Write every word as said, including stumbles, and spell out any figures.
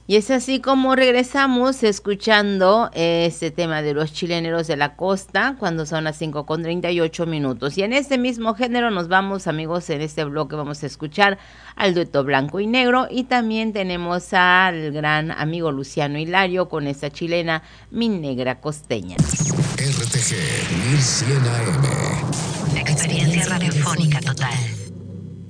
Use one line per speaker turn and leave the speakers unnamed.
Y es así como regresamos escuchando este tema de los chileneros de la costa cuando son las cinco con treinta y ocho minutos. Y en este mismo género nos vamos, amigos, en este bloque vamos a escuchar al dueto Blanco y Negro y también tenemos al gran amigo Luciano Hilario con esta chilena Mi Negra Costeña.
R T G mil cien A M.
Experiencia radiofónica total.